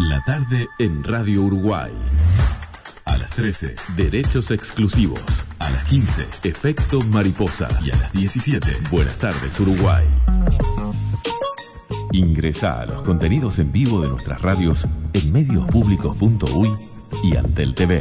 La tarde en Radio Uruguay. A las 13, Derechos Exclusivos. A las 15, Efecto Mariposa. Y a las 17, Buenas tardes Uruguay. Ingresa a los contenidos en vivo de nuestras radios en mediospublicos.uy y Antel TV.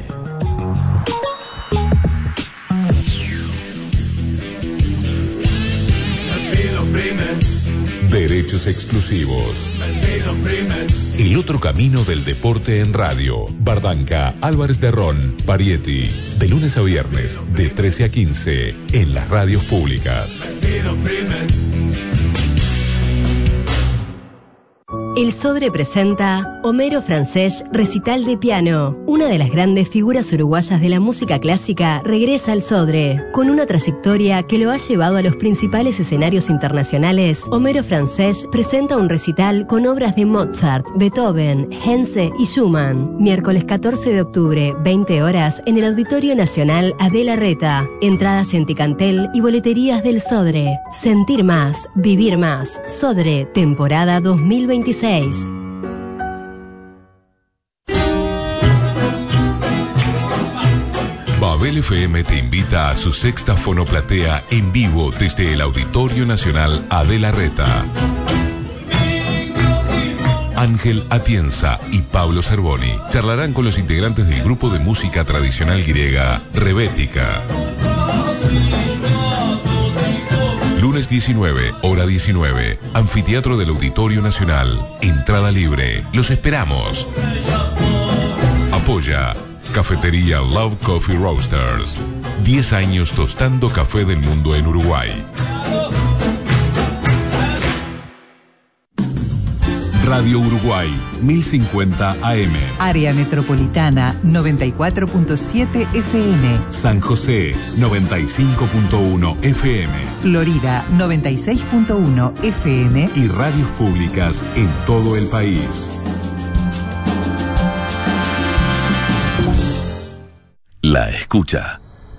Derechos Exclusivos. El otro camino del deporte en radio. Bardanca, Álvarez de Ron, Parietti. De lunes a viernes, de 13 a 15, en las radios públicas. El Sodre presenta Homero Francés Recital de Piano. Una de las grandes figuras uruguayas de la música clásica regresa al Sodre. Con una trayectoria que lo ha llevado a los principales escenarios internacionales, Homero Francés presenta un recital con obras de Mozart, Beethoven, Henze y Schumann. Miércoles 14 de octubre, 20 horas, en el Auditorio Nacional Adela Reta. Entradas en Ticantel y boleterías del Sodre. Sentir más, vivir más. Sodre, temporada 2026. Babel FM te invita a su sexta fonoplatea en vivo desde el Auditorio Nacional Adela Reta. Ángel Atienza y Pablo Cervoni charlarán con los integrantes del grupo de música tradicional griega Rebética. Lunes 19, hora 19, Anfiteatro del Auditorio Nacional. Entrada libre. Los esperamos. Apoya Cafetería Love Coffee Roasters. 10 años tostando café del mundo en Uruguay. Radio Uruguay, 1050 AM. Área Metropolitana, 94.7 FM. San José, 95.1 FM. Florida, 96.1 FM. Y radios públicas en todo el país. La escucha.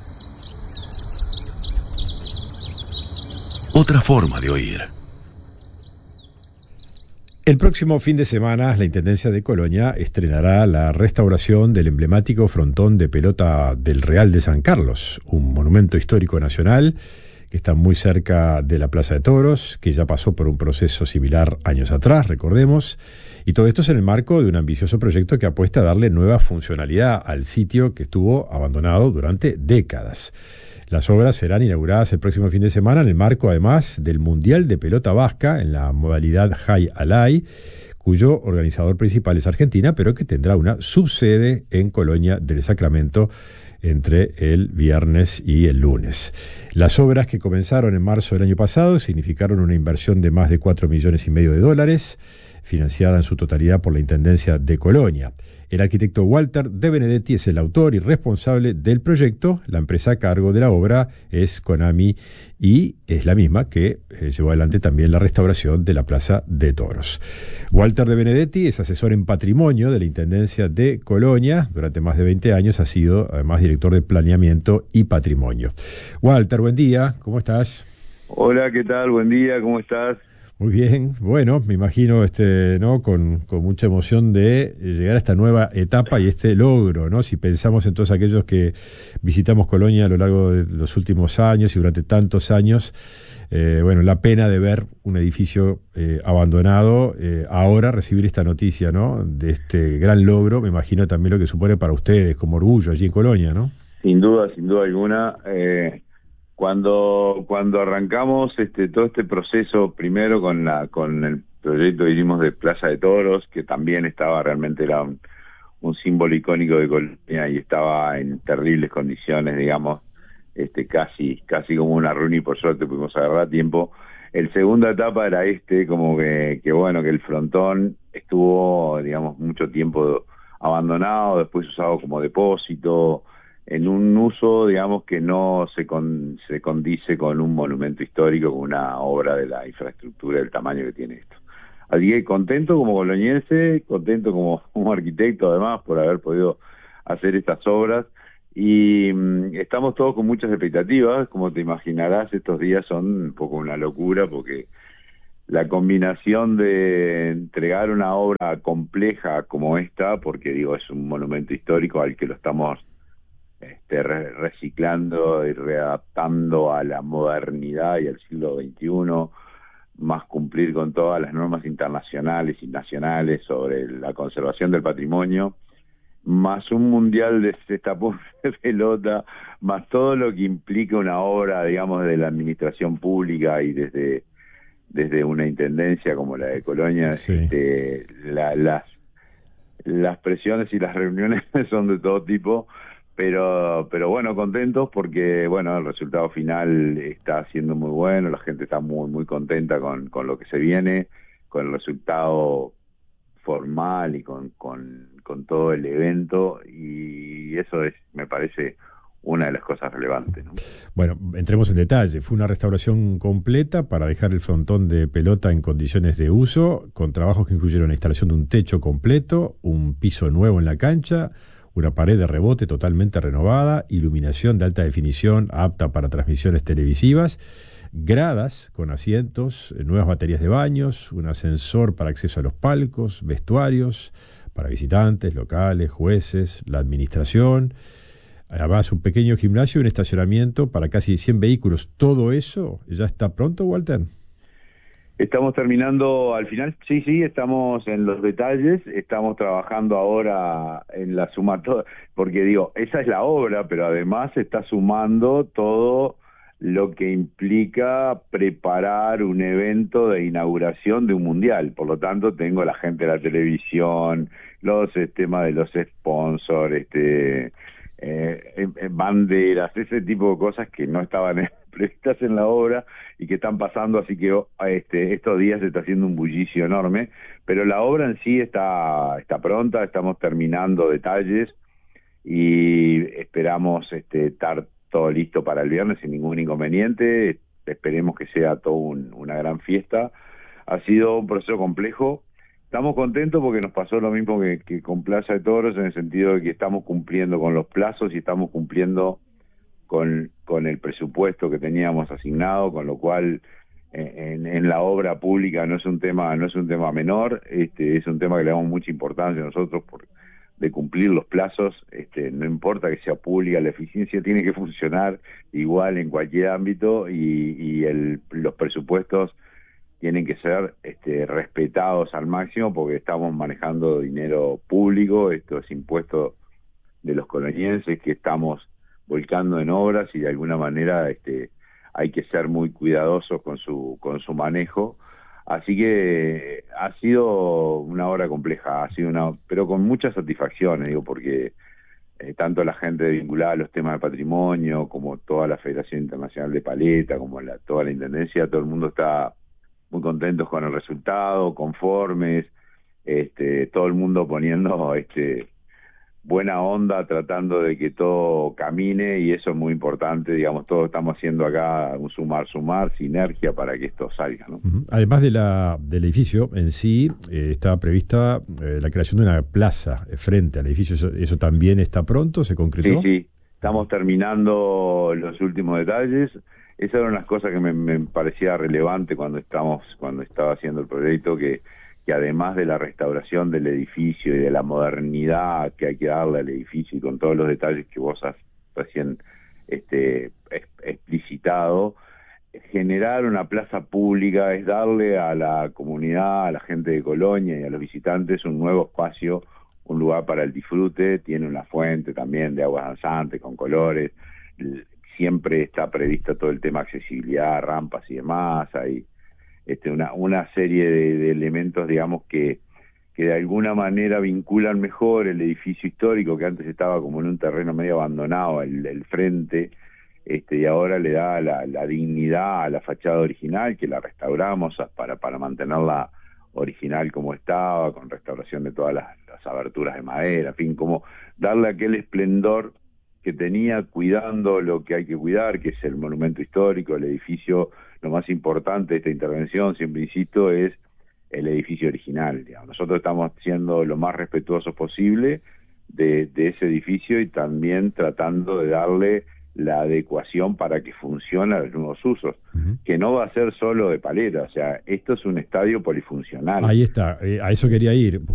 Otra forma de oír. El próximo fin de semana, la Intendencia de Colonia estrenará la restauración del emblemático frontón de pelota del Real de San Carlos, un monumento histórico nacional que está muy cerca de la Plaza de Toros, que ya pasó por un proceso similar años atrás, recordemos, y todo esto es en el marco de un ambicioso proyecto que apuesta a darle nueva funcionalidad al sitio que estuvo abandonado durante décadas. Las obras serán inauguradas el próximo fin de semana en el marco, además, del Mundial de Pelota Vasca en la modalidad Jai Alai, cuyo organizador principal es Argentina, pero que tendrá una subsede en Colonia del Sacramento entre el viernes y el lunes. Las obras, que comenzaron en marzo del año pasado, significaron una inversión de más de $4,5 millones, financiada en su totalidad por la Intendencia de Colonia. El arquitecto Walter De Benedetti es el autor y responsable del proyecto. La empresa a cargo de la obra es Konami y es la misma que llevó adelante también la restauración de la Plaza de Toros. Walter De Benedetti es asesor en patrimonio de la Intendencia de Colonia. Durante más de 20 años ha sido además director de planeamiento y patrimonio. Walter, buen día, ¿cómo estás? Hola, ¿qué tal? Buen día, ¿cómo estás? Muy bien, bueno, me imagino ¿no? Con mucha emoción de llegar a esta nueva etapa y este logro, ¿no? Si pensamos en todos aquellos que visitamos Colonia a lo largo de los últimos años y durante tantos años, bueno, la pena de ver un edificio abandonado, ahora recibir esta noticia, ¿no? De este gran logro, me imagino también lo que supone para ustedes como orgullo allí en Colonia, ¿no? Sin duda alguna. Cuando arrancamos todo este proceso, primero con el proyecto, diríamos, de Plaza de Toros, que también era un símbolo icónico de Colonia y estaba en terribles condiciones, digamos, casi como una ruina, y por suerte pudimos agarrar tiempo. El segunda etapa era como que el frontón estuvo, digamos, mucho tiempo abandonado, después usado como depósito, en un uso, digamos, que no se condice con un monumento histórico, con una obra de la infraestructura del tamaño que tiene esto. Así que contento como coloniense, contento como arquitecto, además, por haber podido hacer estas obras, y estamos todos con muchas expectativas. Como te imaginarás, estos días son un poco una locura, porque la combinación de entregar una obra compleja como esta, porque digo, es un monumento histórico al que lo estamos reciclando y readaptando a la modernidad y al siglo XXI, más cumplir con todas las normas internacionales y nacionales sobre la conservación del patrimonio, más un mundial de esta pelota, más todo lo que implica una obra, digamos, de la administración pública y desde una intendencia como la de Colonia, Sí. las presiones y las reuniones son de todo tipo, pero bueno, contentos porque bueno, el resultado final está siendo muy bueno, la gente está muy contenta con lo que se viene, con el resultado formal y con todo el evento, y eso es, me parece, una de las cosas relevantes, ¿no? Bueno, entremos en detalle. Fue una restauración completa para dejar el frontón de pelota en condiciones de uso, con trabajos que incluyeron la instalación de un techo completo, un piso nuevo en la cancha, una pared de rebote totalmente renovada, iluminación de alta definición apta para transmisiones televisivas, gradas con asientos, nuevas baterías de baños, un ascensor para acceso a los palcos, vestuarios para visitantes, locales, jueces, la administración. Además, un pequeño gimnasio y un estacionamiento para casi 100 vehículos. ¿Todo eso ya está pronto, Walter? Estamos terminando al final, sí, estamos en los detalles, estamos trabajando ahora en la sumatoria, porque digo, esa es la obra, pero además se está sumando todo lo que implica preparar un evento de inauguración de un mundial. Por lo tanto, tengo la gente de la televisión, los temas de los sponsors, banderas, ese tipo de cosas que no estaban previstas en la obra y que están pasando, así que estos días se está haciendo un bullicio enorme, pero la obra en sí está pronta, estamos terminando detalles y esperamos estar todo listo para el viernes sin ningún inconveniente. Esperemos que sea todo una gran fiesta. Ha sido un proceso complejo. Estamos contentos porque nos pasó lo mismo que con Plaza de Toros, en el sentido de que estamos cumpliendo con los plazos y estamos cumpliendo con el presupuesto que teníamos asignado, con lo cual en la obra pública no es un tema menor, es un tema que le damos mucha importancia a nosotros de cumplir los plazos, no importa que sea pública, la eficiencia tiene que funcionar igual en cualquier ámbito y los presupuestos tienen que ser respetados al máximo porque estamos manejando dinero público, esto es impuesto de los colonienses que estamos volcando en obras y de alguna manera hay que ser muy cuidadosos con su manejo. Así que ha sido una obra compleja, pero con muchas satisfacciones, digo, porque tanto la gente vinculada a los temas de patrimonio, como toda la Federación Internacional de Paleta, como toda la Intendencia, todo el mundo está muy contentos con el resultado, conformes, todo el mundo poniendo buena onda, tratando de que todo camine, y eso es muy importante, digamos, todos estamos haciendo acá un sumar, sinergia para que esto salga, ¿no? Además del edificio en sí, está prevista la creación de una plaza frente al edificio. ¿Eso también está pronto? ¿Se concretó? Sí, estamos terminando los últimos detalles. Esas eran las cosas que me parecía relevante cuando estaba haciendo el proyecto, que además de la restauración del edificio y de la modernidad que hay que darle al edificio y con todos los detalles que vos has recién explicitado, generar una plaza pública es darle a la comunidad, a la gente de Colonia y a los visitantes un nuevo espacio, un lugar para el disfrute. Tiene una fuente también de aguas danzantes con colores, siempre está prevista todo el tema de accesibilidad, rampas y demás. Hay una serie de elementos, digamos, que de alguna manera vinculan mejor el edificio histórico, que antes estaba como en un terreno medio abandonado, el frente, y ahora le da la dignidad a la fachada original, que la restauramos para mantenerla original como estaba, con restauración de todas las aberturas de madera, en fin, como darle aquel esplendor que tenía, cuidando lo que hay que cuidar, que es el monumento histórico, el edificio. Lo más importante de esta intervención, siempre insisto, es el edificio original, digamos. Nosotros estamos siendo lo más respetuosos posible de ese edificio y también tratando de darle la adecuación para que funcione a los nuevos usos, que no va a ser solo de paleta, o sea, esto es un estadio polifuncional. Ahí está, a eso quería ir.